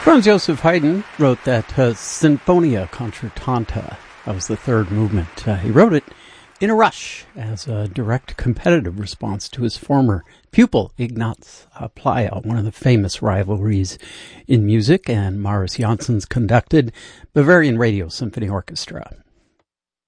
Franz Joseph Haydn wrote that Sinfonia Concertanta. That was the third movement. He wrote it in a rush as a direct competitive response to his former pupil, Ignaz Pleyel, one of the famous rivalries in music, and Maurice Janssens conducted Bavarian Radio Symphony Orchestra.